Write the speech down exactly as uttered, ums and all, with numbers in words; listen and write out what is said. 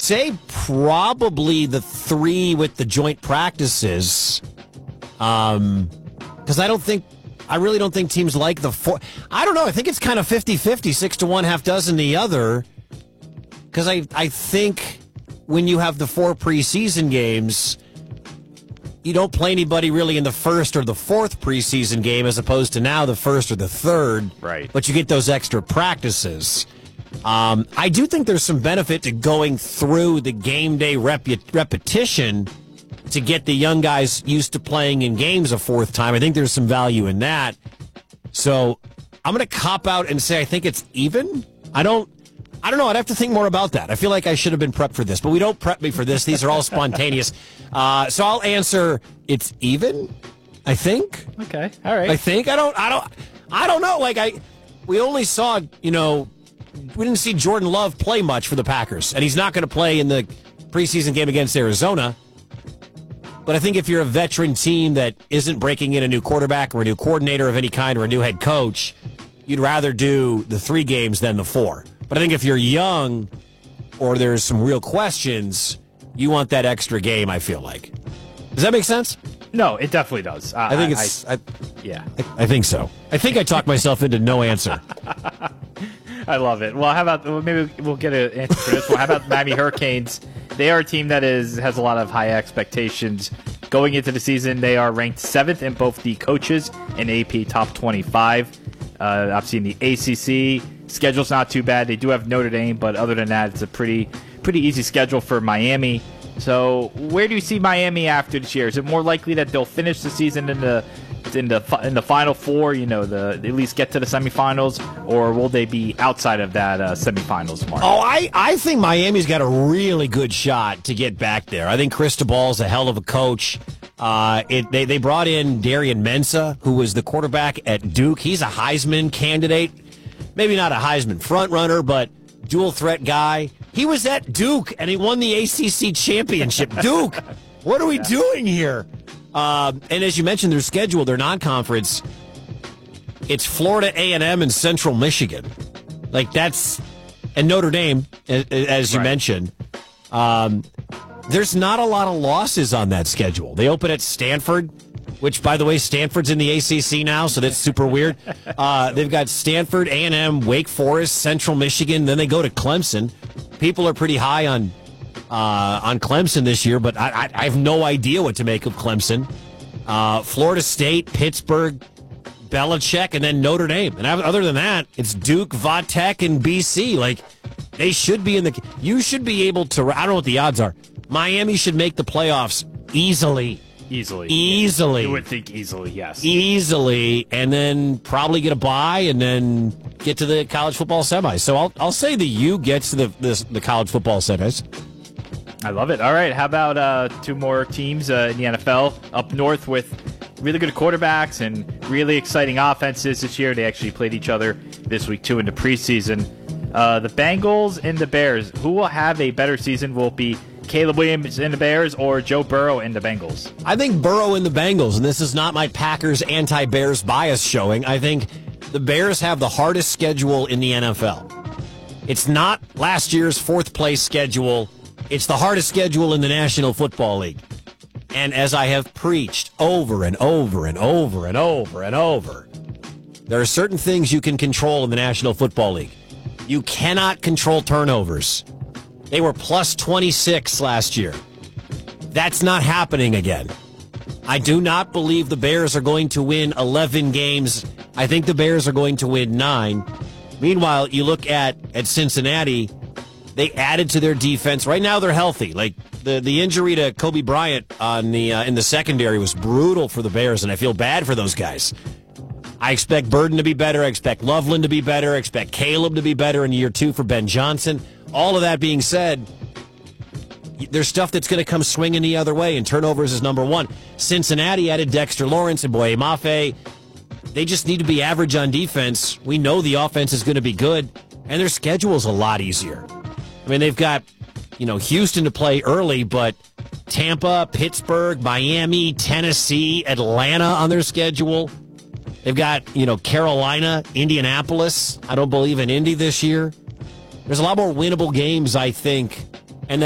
say probably the three with the joint practices. Um, because I don't think, I really don't think teams like the four. I don't know. I think it's kind of fifty-fifty, six to one, half dozen the other. Because I, I think when you have the four preseason games, you don't play anybody really in the first or the fourth preseason game as opposed to now the first or the third. Right. But you get those extra practices. Um, I do think there's some benefit to going through the game day repu- repetition to get the young guys used to playing in games a fourth time. I think there's some value in that. So I'm going to cop out and say I think it's even. I don't I don't know. I'd have to think more about that. I feel like I should have been prepped for this, but we don't prep me for this. These are all spontaneous. Uh, so I'll answer it's even, I think. Okay. All right. I think. I don't I don't I don't know. Like I we only saw, you know, we didn't see Jordan Love play much for the Packers, and he's not going to play in the preseason game against Arizona. But I think if you're a veteran team that isn't breaking in a new quarterback or a new coordinator of any kind or a new head coach, you'd rather do the three games than the four. But I think if you're young or there's some real questions, you want that extra game, I feel like. Does that make sense? No, it definitely does. Uh, I think it's... I, I, yeah. I, I think so. I think I talked myself into no answer. I love it. Well, how about well, maybe we'll get an answer for this one. How about Miami Hurricanes? They are a team that is has a lot of high expectations. Going into the season, they are ranked seventh in both the coaches and A P top twenty-five. Uh, obviously, in the A C C, schedule's not too bad. They do have Notre Dame, but other than that, it's a pretty pretty easy schedule for Miami. So where do you see Miami after this year? Is it more likely that they'll finish the season in the in the in the Final Four, you know, the at least get to the semifinals, or will they be outside of that uh, semifinals mark? Oh, I, I think Miami's got a really good shot to get back there. I think Cristobal's a hell of a coach. Uh, it, they, they brought in Darian Mensah, who was the quarterback at Duke. He's a Heisman candidate. Maybe not a Heisman frontrunner, but dual threat guy. He was at Duke, and he won the A C C championship. Duke, what are we doing here? Um, and as you mentioned, their schedule, their non-conference, it's Florida A and M and Central Michigan. Like, that's... And Notre Dame, as you right. mentioned. Um, there's not a lot of losses on that schedule. They open at Stanford, which, by the way, Stanford's in the A C C now, so that's super weird. Uh, they've got Stanford, A and M, Wake Forest, Central Michigan. Then they go to Clemson. People are pretty high on... Uh, on Clemson this year, but I, I, I have no idea what to make of Clemson. Uh, Florida State, Pittsburgh, Belichick, and then Notre Dame. And other than that, it's Duke, Vatech, and B C. Like, they should be in the... You should be able to... I don't know what the odds are. Miami should make the playoffs easily. Easily. Easily. You would think easily, yes. Easily, and then probably get a bye, and then get to the college football semis. So I'll I'll say the U gets to the, the, the college football semis. I love it. All right, how about uh, two more teams uh, in the N F L up north with really good quarterbacks and really exciting offenses this year. They actually played each other this week, too, in the preseason. Uh, the Bengals and the Bears. Who will have a better season? Will it be Caleb Williams in the Bears or Joe Burrow in the Bengals? I think Burrow in the Bengals, and this is not my Packers anti-Bears bias showing. I think the Bears have the hardest schedule in the N F L. It's not last year's fourth-place schedule. It's the hardest schedule in the National Football League. And as I have preached over and over and over and over and over, there are certain things you can control in the National Football League. You cannot control turnovers. They were plus twenty-six last year. That's not happening again. I do not believe the Bears are going to win eleven games. I think the Bears are going to win nine. Meanwhile, you look at, at Cincinnati. They added to their defense. Right now, they're healthy. Like the, the injury to Kobe Bryant on the uh, in the secondary was brutal for the Bears, and I feel bad for those guys. I expect Burden to be better. I expect Loveland to be better. I expect Caleb to be better in year two for Ben Johnson. All of that being said, there's stuff that's going to come swinging the other way, and turnovers is number one. Cincinnati added Dexter Lawrence and Boye Mafe. They just need to be average on defense. We know the offense is going to be good, and their schedule's a lot easier. I mean, they've got, you know, Houston to play early, but Tampa, Pittsburgh, Miami, Tennessee, Atlanta on their schedule. They've got, you know, Carolina, Indianapolis. I don't believe in Indy this year. There's a lot more winnable games, I think,